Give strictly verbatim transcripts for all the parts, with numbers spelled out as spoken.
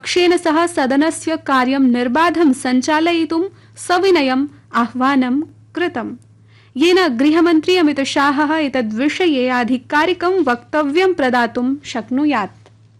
पक्षेन सह सदनस्य कार्यं निर्बाधं सञ्चालयितुं सविनयम् आह्वानं कृतम्, येन गृहमन्त्री अमितशाहः एतद्विषये आधिकारिकं वक्तव्यं प्रदातुं शक्नुयात्।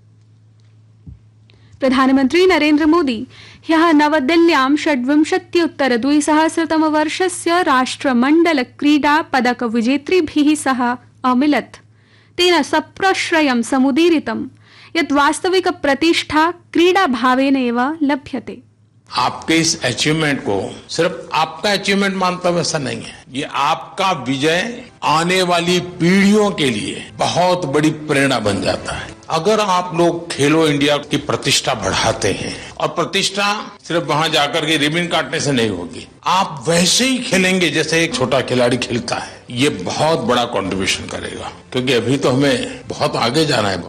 प्रधानमन्त्री नरेन्द्र मोदी ह्यः नवदिल्ल्यां षड्विंशत्युत्तर द्विसहस्रतमवर्षस्य राष्ट्रमण्डल क्रीडा पदक विजेतृभिः सह अमिलत्। तेन सप्रश्रयं समुदीरितं यत् वास्तविक प्रतिष्ठा क्रीडा भावेन एव लभ्यते। आपके इस अचीवमेंट को सिर्फ आपका अचीवमेंट मानता हूं ऐसा नहीं है, ये आपका विजय आने वाली पीढ़ियों के लिए बहुत बड़ी प्रेरणा बन जाता है। अगर आप लोग खेलो इंडिया की प्रतिष्ठा बढ़ाते हैं, और प्रतिष्ठा सिर्फ वहां जाकर के रिबन काटने से नहीं होगी, आप वैसे ही खेलेंगे जैसे एक छोटा खिलाड़ी खेलता है, ये बहुत बड़ा कंट्रीब्यूशन करेगा, क्योंकि अभी तो हमें बहुत आगे जाना है।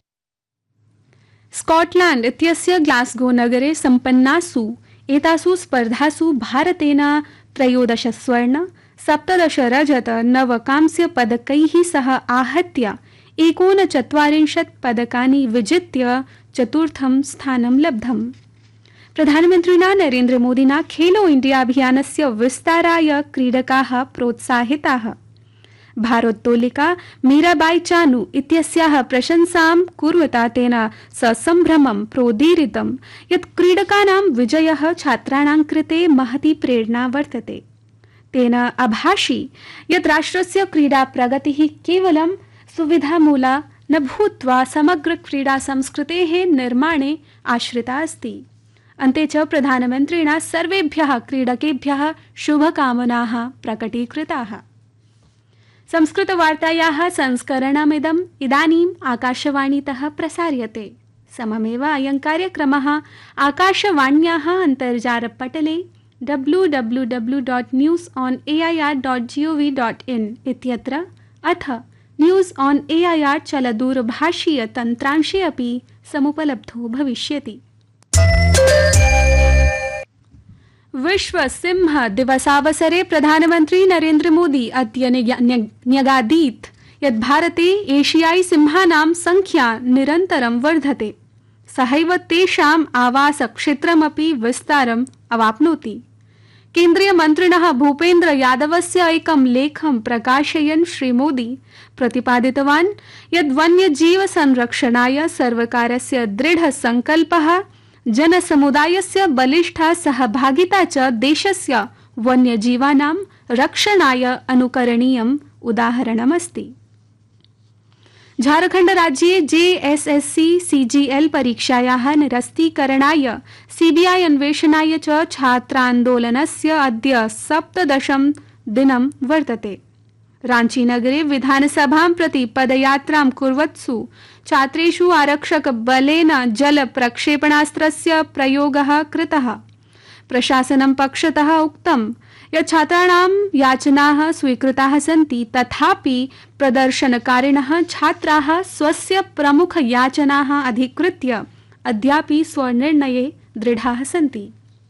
स्कॉटलैंड इत्यस्य ग्लासगो नगरे सम्पन्नासु एतासु स्पर्धासु भारतेन त्रयोदश स्वर्ण, सप्तदश रजत, नव कांस्य पदकैः सह आहत्य एकोनचत्वारिंशत् पदकानि विजित्य चतुर्थं स्थानं लब्धम्। प्रधानमन्त्रिणा नरेन्द्र मोदिना खेलो इंडिया अभियानस्य विस्ताराय क्रीडकाः प्रोत्साहिताः। भारोत्तोलिका मीराबाई चानू इत्यस्याः प्रशंसां कुर्वता तेन ससम्भ्रमं प्रोदीरितं यत् क्रीडकानां विजयः छात्राणां कृते महती प्रेरणा वर्तते। तेन अभाषि यत् राष्ट्रस्य क्रीडा प्रगतिः केवलं सुविधामूला न भूत्वा समग्र क्रीडा संस्कृतेः निर्माणे आश्रिता अस्ति। अन्ते च प्रधानमन्त्रिणा सर्वेभ्यः क्रीडकेभ्यः शुभकामनाः प्रकटीकृताः। संस्कृतवार्तायाः संस्करणमिदम् इदानीम् आकाशवाणीतः प्रसार्यते। सममेव अयं कार्यक्रमः आकाशवाण्याः अन्तर्जालपटले W W W dot news on A I R dot G O V dot in इत्यत्र अथ news on A I R चलदूरभाषीय तन्त्रांशे अपि समुपलब्धो भविष्यति। विश्व सिंह दिवसावसरे प्रधानमन्त्री नरेन्द्र मोदी अद्य न्यगादीत् यत् भारते एशियाई सिंहानां संख्या निरन्तरं वर्धते, सहैव तेषाम् आवासक्षेत्रमपि विस्तारम् अवाप्नोति। केन्द्रीयमन्त्रिणः भूपेन्द्र यादवस्य एकं लेखं प्रकाशयन् श्रीमोदी प्रतिपादितवान् यत् वन्यजीव संरक्षणाय सर्वकारस्य दृढ संकल्पः, जनसमुदायस्य बलिष्ठा सहभागिता च देशस्य वन्यजीवानां रक्षणाय अनुकरणीयम् उदाहरणमस्ति। झारखंड राज्ये जे S S C C G L परीक्षायाः निरस्तीकरणाय CBI अन्वेषणाय च छात्रान्दोलनस्य अद्य सप्तदशं दिनं वर्तते। रांचीनगरे विधानसभां प्रति पदयात्रां कुर्वत्सु छात्रेषु आरक्षक बलेन जल प्रक्षेपणास्त्रस्य प्रयोगः कृतः। प्रशासनं पक्षतः उक्तं यत् छात्राणां याचनाः स्वीकृताः सन्ति, तथापि प्रदर्शनकारिणः छात्राः स्वस्य प्रमुख याचनाः अधिकृत्य अद्यापि स्वनिर्णये दृढाः सन्ति।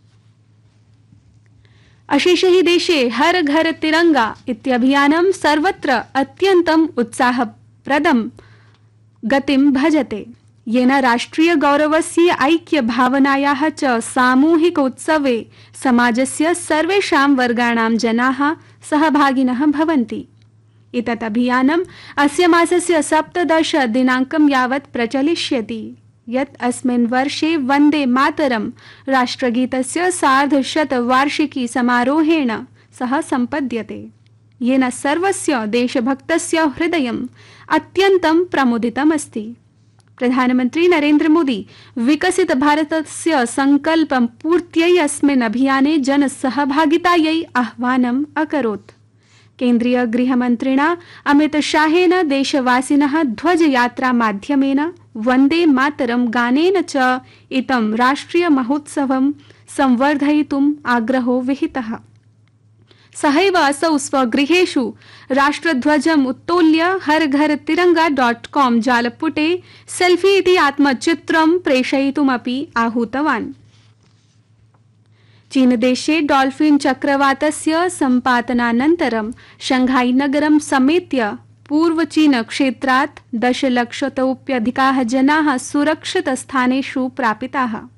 अशेषे हि देशे हर घर तिरंगा इत्यभियानं सर्वत्र अत्यन्तम् उत्साहप्रदं गतिं भजते, येन राष्ट्रिय गौरवस्य ऐक्य भावनायाः च सामूहिक उत्सवे समाजस्य सर्वेषां वर्गाणां जनाः सहभागिनः भवन्ति। एतत् अभियानम् अस्य मासस्य सप्तदश दिनाङ्कं यावत् प्रचलिष्यति, यत् अस्मिन् वर्षे वन्दे मातरं राष्ट्रगीतस्य सार्धशतवार्षिकी समारोहेण सह सम्पद्यते, येन सर्वस्य देशभक्तस्य हृदयम् अत्यन्तं प्रमुदितमस्ति। प्रधानमन्त्री नरेन्द्र मोदी विकसित भारतस्य संकल्पं पूर्त्यै अस्मिन् अभियाने जनसहभागितायै आह्वानम् अकरोत्। केन्द्रीय गृहमन्त्रिणा अमित शाहेन देशवासिनः ध्वजयात्रा माध्यमेन वन्दे मातरं गानेन च इतं राष्ट्रिय महोत्सवं संवर्धयितुम् आग्रहो विहितः। सहैव असौ स्वगृहेषु राष्ट्रध्वजम् उत्तोल्य हर घर तिरंगा डॉट कॉम जालपुटे सेल्फी इति आत्मचित्रं प्रेषयितुमपि आहूतवान्। चीनदेशे डॉल्फिन चक्रवातस्य सम्पातनानन्तरं शंघाई नगरं समेत्य पूर्वचीन क्षेत्रात् दशलक्षतोप्यधिकाः जनाः सुरक्षितस्थानेषु प्रापिताः।